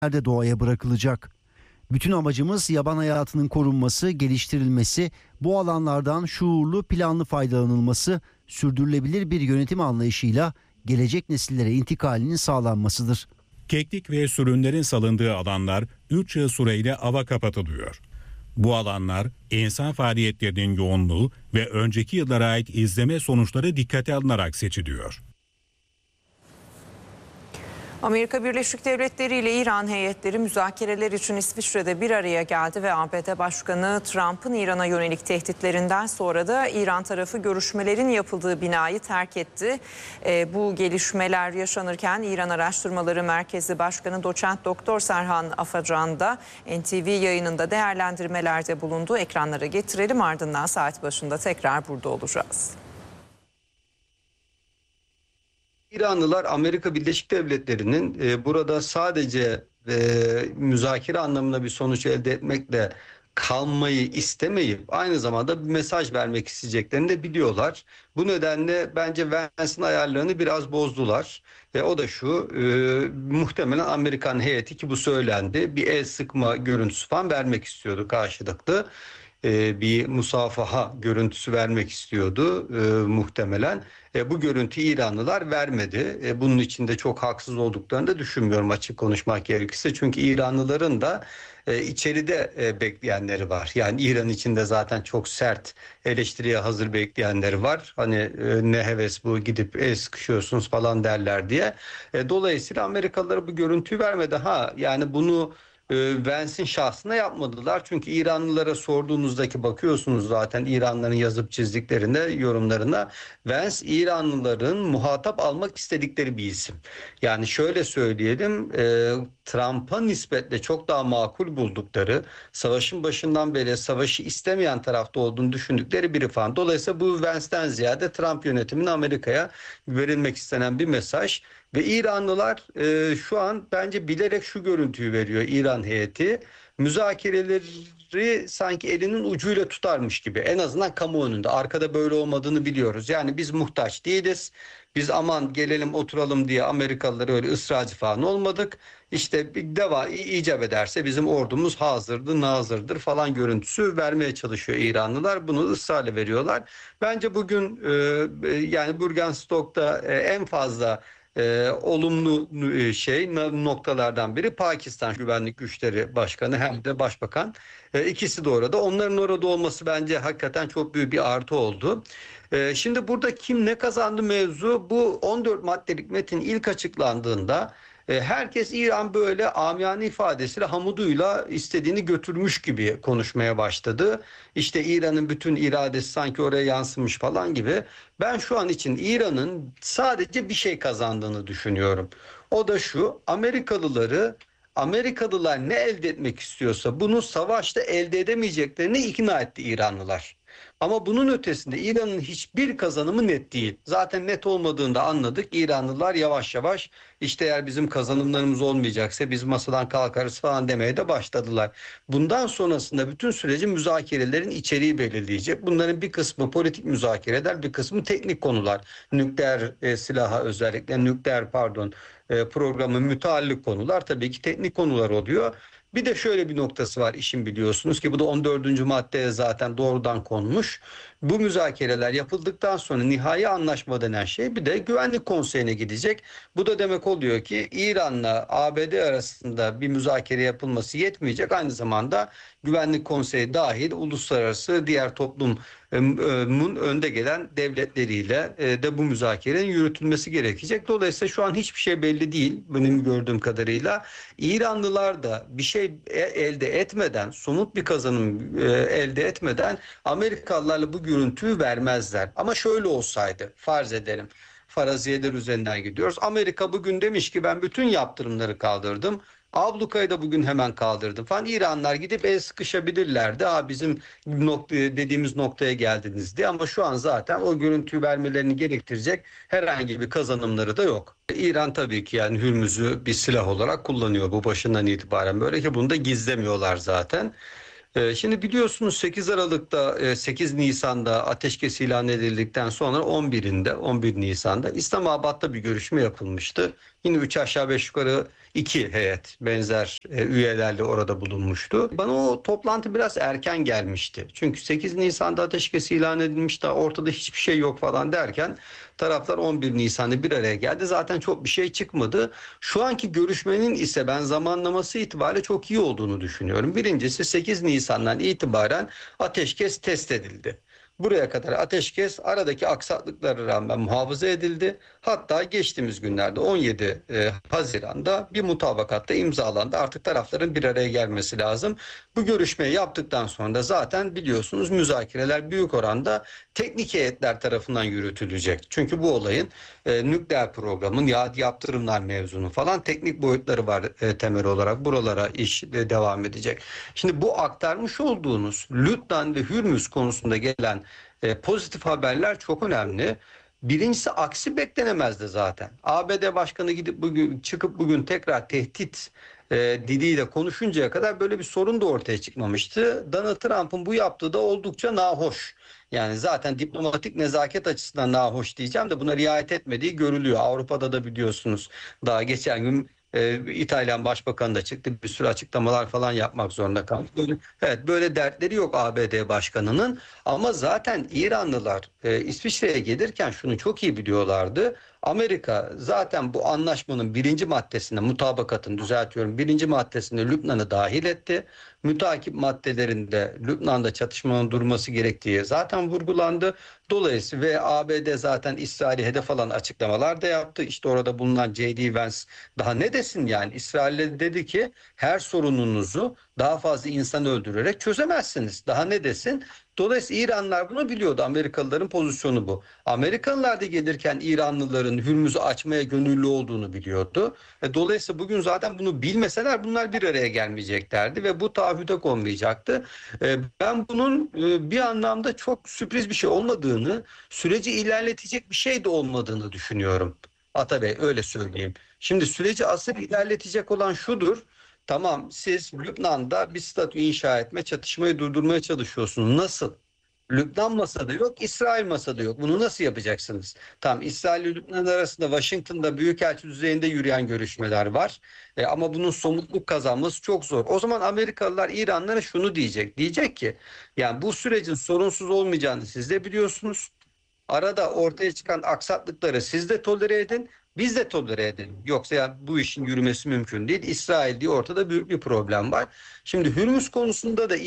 de doğaya bırakılacak. Bütün amacımız yaban hayatının korunması, geliştirilmesi, bu alanlardan şuurlu, planlı faydalanılması, sürdürülebilir bir yönetim anlayışıyla gelecek nesillere intikalinin sağlanmasıdır. Keklik ve sürünlerin salındığı alanlar 3 yıl süreyle ava kapatılıyor. Bu alanlar insan faaliyetlerinin yoğunluğu ve önceki yıllara ait izleme sonuçları dikkate alınarak seçiliyor. Amerika Birleşik Devletleri ile İran heyetleri müzakereler için İsviçre'de bir araya geldi ve ABD Başkanı Trump'ın İran'a yönelik tehditlerinden sonra da İran tarafı görüşmelerin yapıldığı binayı terk etti. Bu gelişmeler yaşanırken İran Araştırmaları Merkezi Başkanı Doçent Doktor Serhan Afacan da NTV yayınında değerlendirmelerde bulundu. Ekranlara getirelim, ardından saat başında tekrar burada olacağız. İranlılar Amerika Birleşik Devletleri'nin burada sadece müzakere anlamında bir sonuç elde etmekle kalmayı istemeyip aynı zamanda bir mesaj vermek isteyeceklerini de biliyorlar. Bu nedenle bence Vance'in ayarlarını biraz bozdular. O da şu, muhtemelen Amerikan heyeti, ki bu söylendi, bir el sıkma görüntüsü falan vermek istiyordu karşılıklı. Bir musafaha görüntüsü vermek istiyordu muhtemelen. Bu görüntüyü İranlılar vermedi. Bunun için de çok haksız olduklarını da düşünmüyorum, açık konuşmak gerekirse. Çünkü İranlıların da içeride bekleyenleri var. Yani İran içinde zaten çok sert eleştiriye hazır bekleyenleri var. Hani ne heves bu, gidip el sıkışıyorsunuz falan derler diye. Dolayısıyla Amerikalılara bu görüntüyü vermedi. Yani bunu Vance'in şahsına yapmadılar. Çünkü İranlılara sorduğunuzdaki, bakıyorsunuz zaten İranlıların yazıp çizdiklerine, yorumlarına, Vance İranlıların muhatap almak istedikleri bir isim. Yani şöyle söyleyelim, Trump'a nispetle çok daha makul buldukları, savaşın başından beri savaşı istemeyen tarafta olduğunu düşündükleri biri falan. Dolayısıyla bu Vance'den ziyade Trump yönetiminin Amerika'ya verilmek istenen bir mesaj. Ve İranlılar şu an bence bilerek şu görüntüyü veriyor, İran heyeti. Müzakereleri sanki elinin ucuyla tutarmış gibi, en azından kamuoyunda. Arkada böyle olmadığını biliyoruz. Yani biz muhtaç değiliz. Biz aman gelelim oturalım diye Amerikalılara öyle ısrarcı falan olmadık. İşte bir icap ederse bizim ordumuz hazırdır, nazırdır falan görüntüsü vermeye çalışıyor İranlılar. Bunu ısrarla veriyorlar. Bence bugün yani Burgenstock'ta en fazla olumlu noktalardan biri Pakistan Güvenlik Güçleri Başkanı hem de Başbakan. İkisi de orada. Onların orada olması bence hakikaten çok büyük bir artı oldu. Şimdi burada kim ne kazandı mevzu, bu 14 maddelik metin ilk açıklandığında herkes İran böyle amiyane ifadesiyle hamuduyla istediğini götürmüş gibi konuşmaya başladı. İşte İran'ın bütün iradesi sanki oraya yansımış falan gibi. Ben şu an için İran'ın sadece bir şey kazandığını düşünüyorum. O da şu: Amerikalılar ne elde etmek istiyorsa bunu savaşta elde edemeyeceklerini ikna etti İranlılar. Ama bunun ötesinde İran'ın hiçbir kazanımı net değil. Zaten net olmadığını da anladık. İranlılar yavaş yavaş işte eğer bizim kazanımlarımız olmayacaksa biz masadan kalkarız falan demeye de başladılar. Bundan sonrasında bütün süreci müzakerelerin içeriği belirleyecek. Bunların bir kısmı politik müzakereler, bir kısmı teknik konular. Nükleer silaha, özellikle programı müteallik konular, tabii ki teknik konular oluyor. Bir de şöyle bir noktası var işin, biliyorsunuz ki bu da 14. maddeye zaten doğrudan konmuş. Bu müzakereler yapıldıktan sonra nihai anlaşma denen şey bir de Güvenlik Konseyi'ne gidecek. Bu da demek oluyor ki İran'la ABD arasında bir müzakere yapılması yetmeyecek. Aynı zamanda Güvenlik Konseyi dahil uluslararası diğer toplumun önde gelen devletleriyle de bu müzakerenin yürütülmesi gerekecek. Dolayısıyla şu an hiçbir şey belli değil benim gördüğüm kadarıyla. İranlılar da bir şey elde etmeden, somut bir kazanım elde etmeden Amerikalılarla bu görüntüyü vermezler. Ama şöyle olsaydı, farz edelim, faraziyeler üzerinden gidiyoruz. Amerika bugün demiş ki ben bütün yaptırımları kaldırdım. Ablukayı da bugün hemen kaldırdım falan. İranlar gidip el sıkışabilirlerdi. Bizim dediğimiz noktaya geldiniz diye. Ama şu an zaten o görüntüyü vermelerini gerektirecek herhangi bir kazanımları da yok. İran tabii ki yani Hürmüz'ü bir silah olarak kullanıyor bu başından itibaren, böyle ki bunu da gizlemiyorlar zaten. Şimdi biliyorsunuz 8 Nisan'da ateşkes ilan edildikten sonra 11 Nisan'da İslamabad'da bir görüşme yapılmıştı. Yine 3 aşağı 5 yukarı 2 heyet benzer üyelerle orada bulunmuştu. Bana o toplantı biraz erken gelmişti. Çünkü 8 Nisan'da ateşkes ilan edilmiş, daha ortada hiçbir şey yok falan derken taraflar 11 Nisan'da bir araya geldi. Zaten çok bir şey çıkmadı. Şu anki görüşmenin ise ben zamanlaması itibariyle çok iyi olduğunu düşünüyorum. Birincisi 8 Nisan'dan itibaren ateşkes test edildi. Buraya kadar ateşkes aradaki aksaklıklara rağmen muhafaza edildi. Hatta geçtiğimiz günlerde 17 Haziran'da bir mutabakatta imzalandı. Artık tarafların bir araya gelmesi lazım. Bu görüşmeyi yaptıktan sonra da zaten biliyorsunuz müzakereler büyük oranda teknik heyetler tarafından yürütülecek. Çünkü bu olayın nükleer programın yaptırımlar mevzunun falan teknik boyutları var temel olarak. Buralara iş devam edecek. Şimdi bu aktarmış olduğunuz Lübnan ve Hürmüz konusunda gelen pozitif haberler çok önemli. Birincisi aksi beklenemezdi zaten. ABD Başkanı çıkıp bugün tekrar tehdit diliyle konuşuncaya kadar böyle bir sorun da ortaya çıkmamıştı. Donald Trump'ın bu yaptığı da oldukça nahoş. Yani zaten diplomatik nezaket açısından nahoş diyeceğim de buna riayet etmediği görülüyor. Avrupa'da da biliyorsunuz daha geçen gün İtalyan Başbakanı da çıktı, bir sürü açıklamalar falan yapmak zorunda kaldı. Böyle dertleri yok ABD Başkanı'nın, ama zaten İranlılar İsviçre'ye gelirken şunu çok iyi biliyorlardı. Amerika zaten bu anlaşmanın 1. maddesinde, mutabakatın düzeltiyorum 1. maddesinde Lübnan'ı dahil etti. Mütakip maddelerinde Lübnan'da çatışmanın durması gerektiği zaten vurgulandı. Dolayısıyla ve ABD zaten İsrail'i hedef alan açıklamalar da yaptı. İşte orada bulunan J.D. Vance daha ne desin yani, İsrail'e dedi ki her sorununuzu daha fazla insan öldürerek çözemezsiniz. Daha ne desin? Dolayısıyla İranlılar bunu biliyordu. Amerikalıların pozisyonu bu. Amerikalılar da gelirken İranlıların Hürmüz'ü açmaya gönüllü olduğunu biliyordu. Dolayısıyla bugün zaten bunu bilmeseler bunlar bir araya gelmeyeceklerdi ve bu taahhüde konmayacaktı. Ben bunun bir anlamda çok sürpriz bir şey olmadığını, süreci ilerletecek bir şey de olmadığını düşünüyorum. Atabey, öyle söyleyeyim. Şimdi süreci asıl ilerletecek olan şudur. Tamam, siz Lübnan'da bir statü inşa etme, çatışmayı durdurmaya çalışıyorsunuz. Nasıl? Lübnan masada yok, İsrail masada yok. Bunu nasıl yapacaksınız? Tamam, İsrail ile Lübnan arasında Washington'da büyükelçi düzeyinde yürüyen görüşmeler var. Ama bunun somutluk kazanması çok zor. O zaman Amerikalılar İranlara şunu diyecek. Diyecek ki yani bu sürecin sorunsuz olmayacağını siz de biliyorsunuz. Arada ortaya çıkan aksaklıkları siz de tolere edin, biz de tolere edelim. Yoksa yani bu işin yürümesi mümkün değil. İsrail diye ortada büyük bir problem var. Şimdi Hürmüz konusunda da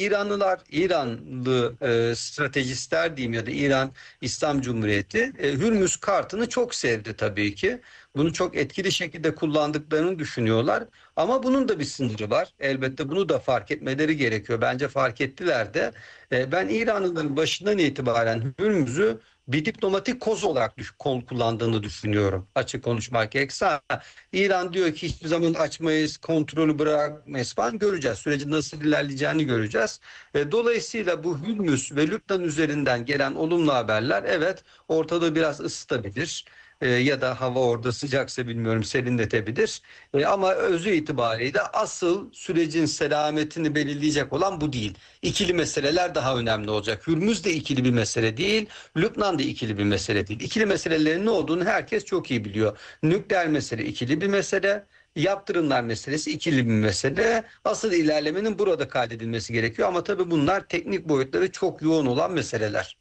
İranlı stratejistler diyeyim ya da İran İslam Cumhuriyeti Hürmüz kartını çok sevdi tabii ki. Bunu çok etkili şekilde kullandıklarını düşünüyorlar. Ama bunun da bir sınırı var. Elbette bunu da fark etmeleri gerekiyor. Bence fark ettiler de. Ben İranlıların başından itibaren Hürmüz'ü bir diplomatik koz olarak kullandığını düşünüyorum. Açık konuşmak gerekirse. İran diyor ki hiçbir zaman açmayız, kontrolü bırakmayız falan, göreceğiz. Sürecin nasıl ilerleyeceğini göreceğiz. Dolayısıyla bu Hürmüz ve Lübnan üzerinden gelen olumlu haberler evet ortada biraz ısıtabilir. Ya da hava orada sıcaksa bilmiyorum serinletebilir. Ama özü itibariyle asıl sürecin selametini belirleyecek olan bu değil. İkili meseleler daha önemli olacak. Hürmüz de ikili bir mesele değil, Lübnan da ikili bir mesele değil. İkili meselelerin ne olduğunu herkes çok iyi biliyor. Nükleer mesele ikili bir mesele. Yaptırımlar meselesi ikili bir mesele. Asıl ilerlemenin burada kaydedilmesi gerekiyor. Ama tabii bunlar teknik boyutları çok yoğun olan meseleler.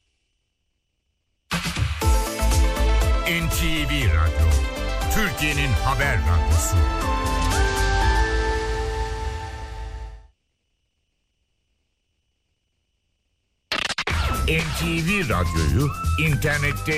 NTV Radyo, Türkiye'nin haber radyosu. NTV Radyo'yu internette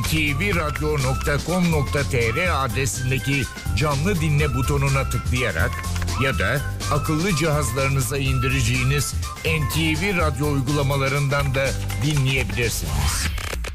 ntvradyo.com.tr adresindeki canlı dinle butonuna tıklayarak ya da akıllı cihazlarınıza indireceğiniz NTV Radyo uygulamalarından da dinleyebilirsiniz.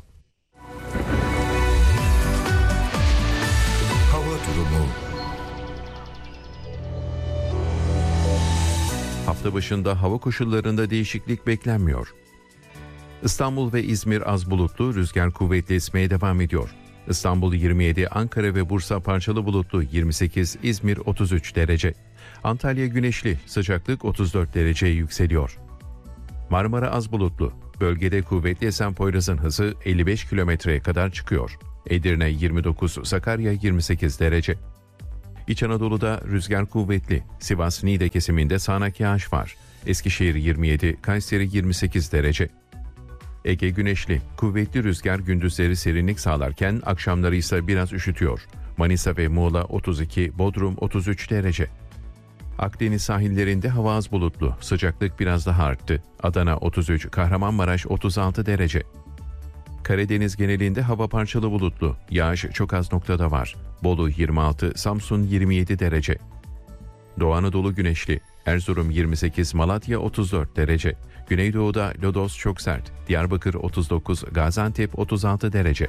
Hafta başında hava koşullarında değişiklik beklenmiyor. İstanbul ve İzmir az bulutlu, rüzgar kuvvetli esmeye devam ediyor. İstanbul 27, Ankara ve Bursa parçalı bulutlu 28, İzmir 33 derece. Antalya güneşli, sıcaklık 34 dereceye yükseliyor. Marmara az bulutlu, bölgede kuvvetli esen Poyraz'ın hızı 55 kilometreye kadar çıkıyor. Edirne 29, Sakarya 28 derece. İç Anadolu'da rüzgar kuvvetli. Sivas Niğde kesiminde sağanak yağış var. Eskişehir 27, Kayseri 28 derece. Ege güneşli. Kuvvetli rüzgar gündüzleri serinlik sağlarken akşamları ise biraz üşütüyor. Manisa ve Muğla 32, Bodrum 33 derece. Akdeniz sahillerinde hava az bulutlu. Sıcaklık biraz daha arttı. Adana 33, Kahramanmaraş 36 derece. Karadeniz genelinde hava parçalı bulutlu. Yağış çok az noktada var. Bolu 26, Samsun 27 derece. Doğu Anadolu güneşli. Erzurum 28, Malatya 34 derece. Güneydoğu'da lodos çok sert. Diyarbakır 39, Gaziantep 36 derece.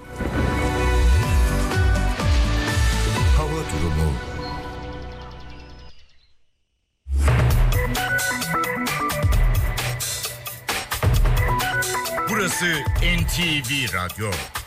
Hava durumu. Burası NTV Radyo.